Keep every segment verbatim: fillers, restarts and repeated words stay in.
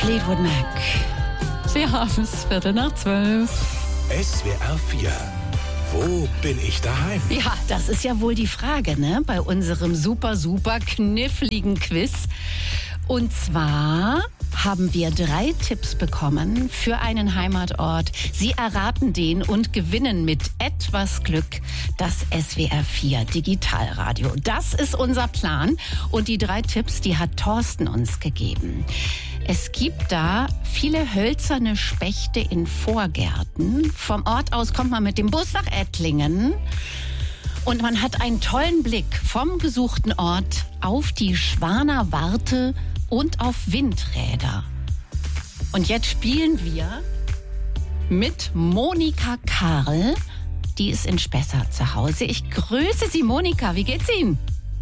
Fleetwood Mac. Sie haben es Viertel nach zwölf. S W R vier. Wo bin ich daheim? Ja, das ist ja wohl die Frage, ne? Bei unserem super, super kniffligen Quiz. Und zwar haben wir drei Tipps bekommen für einen Heimatort. Sie erraten den und gewinnen mit etwas Glück das S W R vier Digitalradio. Das ist unser Plan. Und die drei Tipps, die hat Thorsten uns gegeben. Es gibt da viele hölzerne Spechte in Vorgärten. Vom Ort aus kommt man mit dem Bus nach Ettlingen. Und man hat einen tollen Blick vom gesuchten Ort auf die Schwaner Warte und auf Windräder. Und jetzt spielen wir mit Monika Karl. Die ist in Spessart zu Hause. Ich grüße Sie, Monika. Wie geht's Ihnen?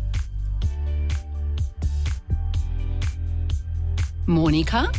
Monika?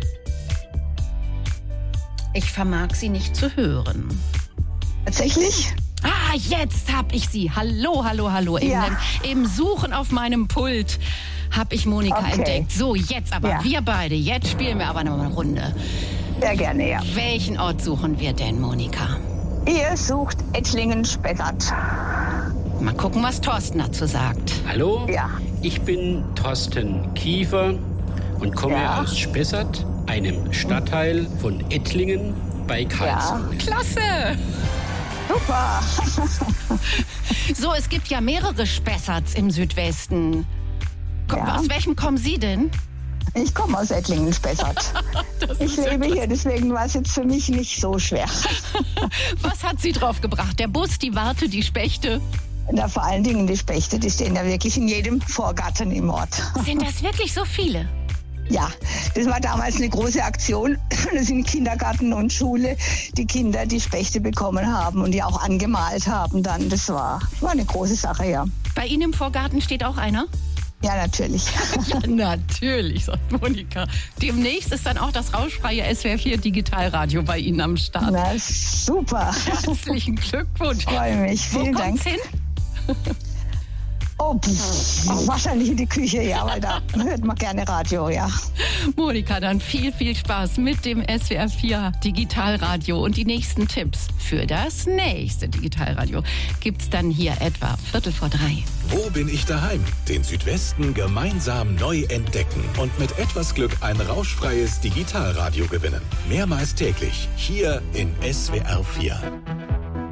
Ich vermag Sie nicht zu hören. Tatsächlich? Ah, jetzt hab ich Sie. Hallo, hallo, hallo. Ja. Im, Im Suchen auf meinem Pult habe ich Monika Okay. entdeckt. So, jetzt aber Ja. wir beide. Jetzt spielen wir aber noch eine Runde. Sehr gerne, ja. Welchen Ort suchen wir denn, Monika? Ihr sucht Ettlingen-Spessart. Mal gucken, was Thorsten dazu sagt. Hallo, Ja. ich bin Thorsten Kiefer und komme Ja. aus Spessart, einem Stadtteil von Ettlingen bei Karlsruhe. Klasse! Super. So, es gibt ja mehrere Spessarts im Südwesten. Komm, Ja. Aus welchem kommen Sie denn? Ich komme aus Ettlingen-Spessart. Das Ich ist lebe hier, deswegen war es jetzt für mich nicht so schwer. Was hat Sie drauf gebracht? Der Bus, die Warte, die Spechte? Na, vor allen Dingen die Spechte, die stehen ja wirklich in jedem Vorgarten im Ort. Sind das wirklich so viele? Ja, das war damals eine große Aktion, dass in Kindergarten und Schule die Kinder die Spechte bekommen haben und die auch angemalt haben dann. Das war, war eine große Sache, ja. Bei Ihnen im Vorgarten steht auch einer? Ja, natürlich. Ja, natürlich, sagt Monika. Demnächst ist dann auch das rauschfreie S W R vier Digitalradio bei Ihnen am Start. Na, super. Herzlichen Glückwunsch. Ich freue mich. Wo Vielen kommt's Dank. hin? Oh, pff, wahrscheinlich in die Küche, ja, weil da hört man gerne Radio, ja. Monika, dann viel, viel Spaß mit dem S W R vier Digitalradio. Und die nächsten Tipps für das nächste Digitalradio gibt's dann hier etwa Viertel vor drei. Wo bin ich daheim? Den Südwesten gemeinsam neu entdecken und mit etwas Glück ein rauschfreies Digitalradio gewinnen. Mehrmals täglich hier in S W R vier.